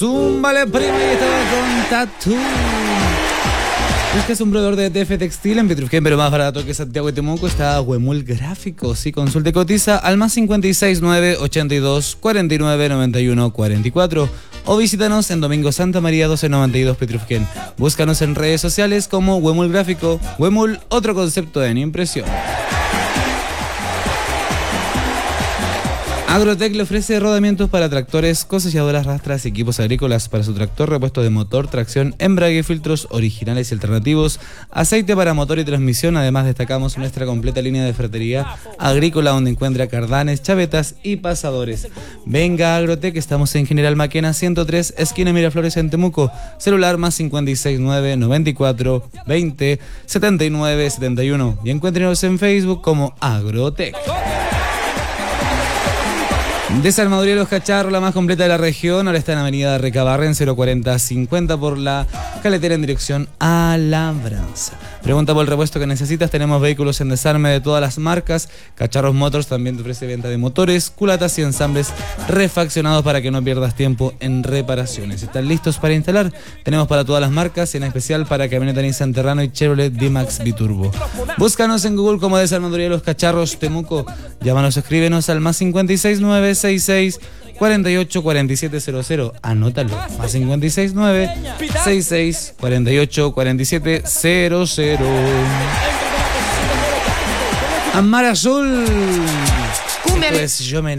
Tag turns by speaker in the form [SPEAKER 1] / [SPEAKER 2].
[SPEAKER 1] Zúmbale, prima, y estaba con Tatú. Este es un proveedor de TF Textil en Petrufquén, pero más barato que Santiago y Temuco. Está Huemul Gráfico. Sí, consulta y cotiza al más 569 82 49 91 44 o visítanos en Domingo Santa María 1292 Petrufquén. Búscanos en redes sociales como Huemul Gráfico. Huemul, otro concepto en impresión. Agrotech le ofrece rodamientos para tractores, cosechadoras, rastras, equipos agrícolas para su tractor, repuesto de motor, tracción, embrague, filtros originales y alternativos, aceite para motor y transmisión. Además destacamos nuestra completa línea de ferretería agrícola, donde encuentra cardanes, chavetas y pasadores. Venga a Agrotech, estamos en General Maquena 103, esquina Miraflores en Temuco. Celular más 569 94 20 79 71 y encuéntrenos en Facebook como Agrotech. Desarmaduría Los Cacharros, la más completa de la región. Ahora está en Avenida Recabarren 04050 por la Caletera en dirección a Labranza. Pregunta por el repuesto que necesitas. Tenemos vehículos en desarme de todas las marcas. Cacharros Motors también te ofrece venta de motores, culatas y ensambles refaccionados para que no pierdas tiempo en reparaciones. ¿Están listos para instalar? Tenemos para todas las marcas, en especial para camioneta Nissan Terrano y Chevrolet D-Max Biturbo. Búscanos en Google como Desarmaduría Los Cacharros Temuco. Llámanos o escríbenos al más 569 66 48 47 00. Anótalo. Más 569 66 48 47 00. Amar Azul. Pues yo me